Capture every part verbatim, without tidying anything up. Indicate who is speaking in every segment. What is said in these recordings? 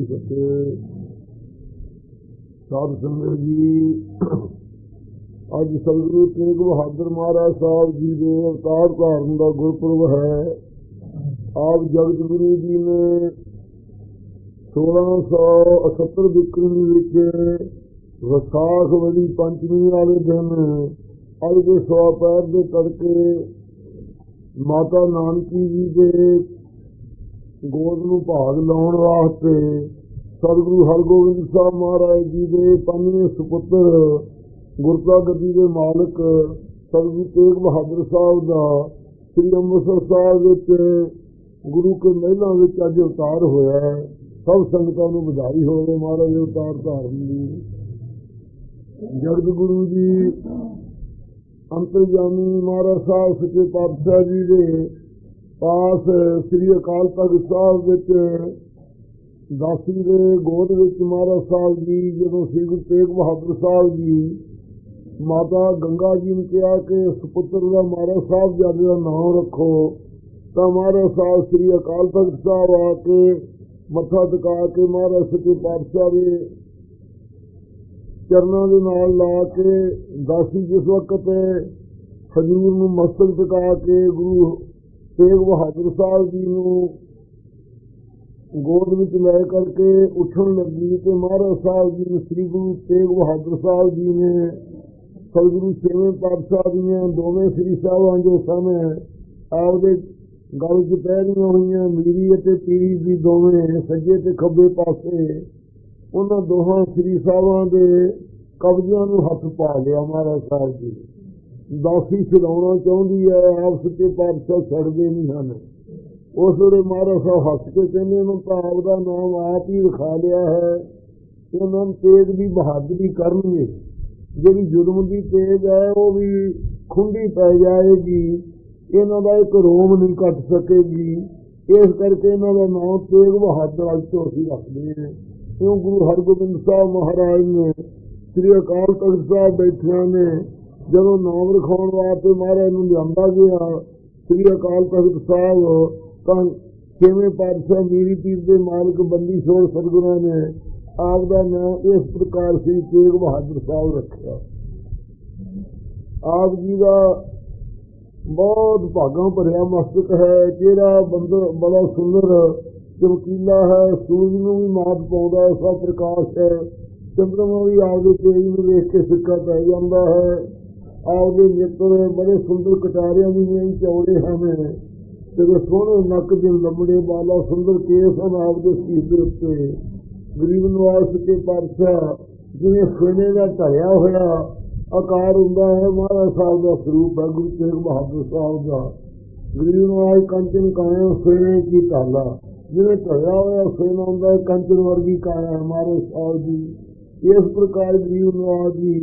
Speaker 1: फतेह। साध संगत जी, अज सतगुरु तेग बहादुर महाराज साहब जी के अवतार धारण का गुरपुरब है। आप जगत गुरु जी ने सोलह सौ अठहत्तर बिक्रमी विच विसाख वली पंचमी वाले दिन अज के सवा पैर के तड़के माता नानकी जी के गोद नूं भाग लाउण वास्ते सतगुरु हरगोबिंद साहब महाराज जी के पंजवें सुपुत्र गुरता गद्दी के मालिक सतगुरु तेग बहादुर साहब का श्री अंमृतसर साहब विच गुरु के महलों विच अज अवतार होया है। सब संगतां नूं बधाई होवे महाराज अवतार धारण दी। जगत गुरु जी अंतरजामी महाराज साहब सच्चे पातशाह जी के पास श्री अकाल तख्त साहब विच दासी के गोद विच महाराज साहब जी जदों श्री गुरु तेग बहादुर साहब जी माता गंगा जी ने कहा कि सुपुत्र का महाराज साहब जादे का नाम रखो, तो महाराज साहब श्री अकाल तख्त साहब आके मत्था टिका के महाराज सच्चे पातशाह के चरणों के नाल ला के दासी जिस वक्त हजूर नूं मस्तक टिका के गुरु तेग बहादुर साहब जी नूं गोद विच लै करके उठन लगी तो महाराज साहब जी ने श्री गुरु तेग बहादुर साहब जी ने सतगुरु छेवें पातशाह दीआं दोवें श्री साहबां जो सन आपदे गल च पैरियां होईयां मीरी अते पीरी दी दोवें सज्जे ते खब्बे पासे उन्हां दोहां श्री साहबां दे कब्जियां नूं हथ पा लिया। महाराज साहब जी दासी छड़ाउणा चाहुंदी है, आप सच्चे पातशाह छड़दे नहीं हन। उस वेले महाराज साहब हस के कहंदे उन्होंने तो आपदा नाम आप ही लिखा लिया है, इन्हां तेग की बहादुरी करनगे, जिहड़ी जुल्म की तेग है वो भी खुंडी पै जाएगी, इन्हां दा एक रोम नहीं कट सकेगी। इस करके इन्हां दा नाम तेग बहादुर अज तो असीं रखदे हैं। क्यों गुरु हरगोबिंद साहब महाराज ने श्री अकाल तख्त साहब बैठिया ने जदों नाम रखाउण वास्ते महाराज नूं लिआंदा गया, श्री अकाल तख्त साहब तां छेवें पातशाह मीरी पीर के मालिक बंदी छोड़ सतगुरां ने आपका नाम इस प्रकार श्री तेग बहादुर साहब रखा। आप जी का बहुत भागां भरिया मस्तक है, चेहरा बंद बड़ा सुंदर चमकीला है, सूरज नूं भी मात पाउंदा ऐसा प्रकाश है, चंद्रमा भी आपके तेज नूं वेख के सिक्का पै जांदा है। आपके नेत्र बड़े सुंदर कटारियां दी नीं चौड़े हैं, तेरे सोहने नक दे लंबड़े बाला सुंदर केस हैं आपके सीस दे उत्ते। गरीब नवाज के पातशाह जिवें सोने का ढलिया होया आकार हुंदा है, महाराज साहब का स्वरूप है गुरु तेग बहादुर साहब का। गरीब नवाज कंचन काया सोने की ढाला, जिवें ढलिया होया सोना हुंदा है कंचन वर्गी काया है महाराज साहब जी। इस प्रकार गरीब नवाज जी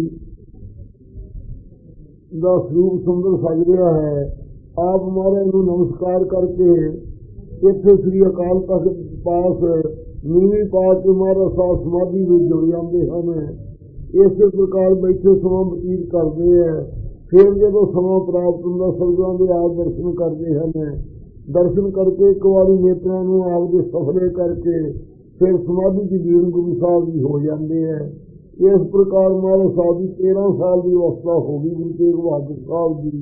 Speaker 1: का स्वरूप सुंदर सज रहा है। आप महाराज नूं नमस्कार करके इत्थे श्री अकाल तख्त पास नीवी पा के महाराज साहब समाधि में जुड़ जाते हैं। इस प्रकार बैठे समा बतीत करते हैं। फिर जो समा प्राप्त होंदा सतगुरां दे आप दर्शन करते हैं। दर्शन करके एक बारी नेत्रों नूं आपदे सफले करके फिर समाधि की दीन गुरु साहब जी हो जाते हैं। इस प्रकार महाराज साहब की तेरह साल की अवस्था हो गई गुरु तेग बहादुर साहब जी।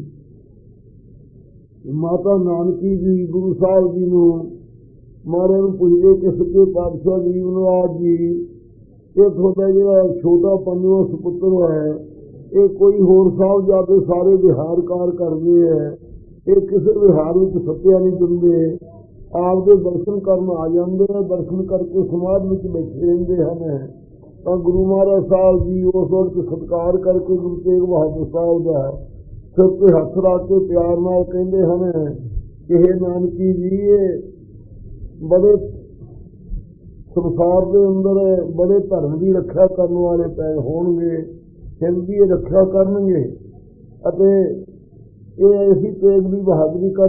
Speaker 1: माता नानकी जी गुरु साहब जी नूं महाराज नूं पुछदे कि सच्चे पातशाह गरीब नवाज जी ये थोड़ा जिहड़ा छोटा पंजवां सुपुत्र है, ये कोई होर साहब जाते सारे विहार कार करते हैं, ये किसी विहार में सत्या नहीं दिंदे, आपके दर्शन करन आ जाते हैं, दर्शन करके समाज में बैठे रहते हैं। तो गुरु महाराज साहब जी उस वक्त सत्कार करके गुरु तेग बहादुर साहब का सिर पे हथ रख के प्यार नाल कहते हैं कि हे नानकी जी ये बड़े संसार के अंदर बड़े धर्म की रक्षा करने वाले पै होणगे, हिंद की रक्षा करनगे, ये ऐसी तेग की बहादुरी कर